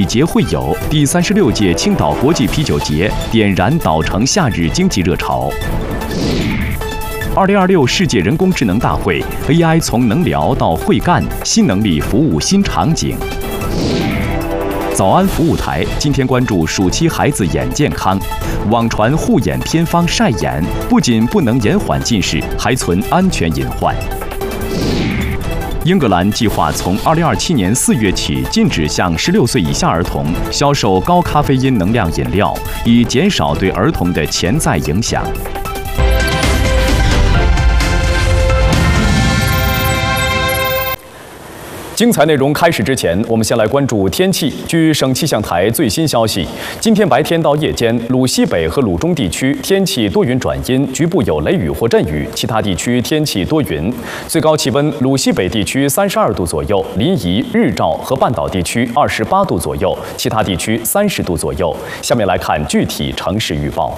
节会友，第36届青岛国际啤酒节点燃岛城夏日经济热潮。2026世界人工智能大会 ，AI 从能聊到会干，新能力服务新场景。早安服务台今天关注暑期孩子眼健康，网传护眼偏方晒眼，不仅不能延缓近视，还存安全隐患。英格兰计划从2027年4月起禁止向16岁以下儿童销售高咖啡因能量饮料，以减少对儿童的潜在影响。精彩内容开始之前，我们先来关注天气。据省气象台最新消息，今天白天到夜间，鲁西北和鲁中地区天气多云转阴，局部有雷雨或阵雨，其他地区天气多云。最高气温，鲁西北地区32度左右，临沂、日照和半岛地区28度左右，其他地区30度左右。下面来看具体城市预报。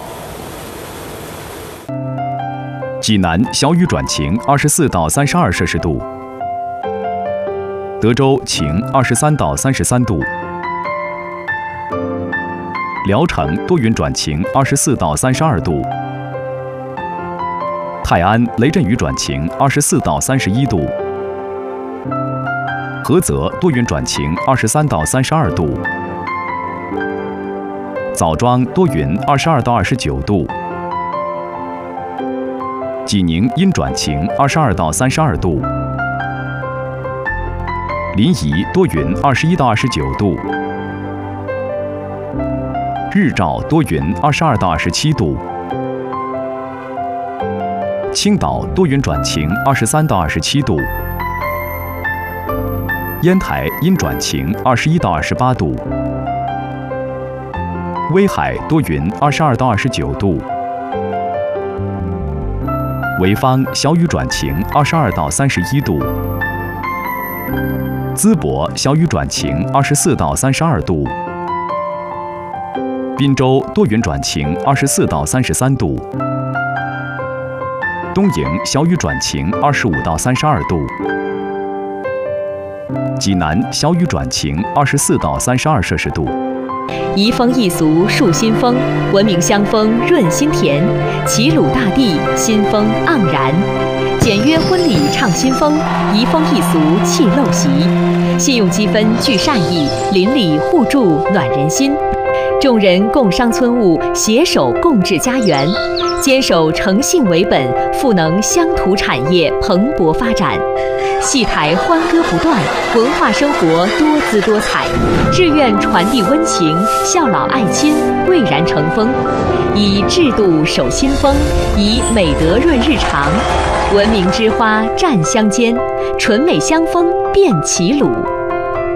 济南小雨转晴，24到32摄氏度。德州晴，23到33度；聊城多云转晴，24到32度；泰安雷阵雨转晴，24到31度；菏泽多云转晴，23到32度；枣庄多云，22到29度；济宁阴转晴，22到32度。临沂多云，21到29度；日照多云，22到27度；青岛多云转晴，23到27度；烟台阴转晴，21到28度；威海多云，22到29度；潍坊小雨转晴，22到31度。淄博小雨转晴，24到32度；滨州多云转晴，24到33度；东营小雨转晴，25到32度；济南小雨转晴，24到32摄氏度。 移风易俗树新风，文明乡风润心田，齐鲁大地新风盎然。简约婚礼唱新风，移风易俗气陋习。信用积分聚善意，邻里互助暖人心。众人共商村务，携手共治家园，坚守诚信为本，赋能乡土产业蓬勃发展。戏台欢歌不断，文化生活多姿多彩。志愿传递温情，孝老爱亲蔚然成风。以制度守新风，以美德润日常。文明之花绽乡间，纯美乡风遍齐鲁。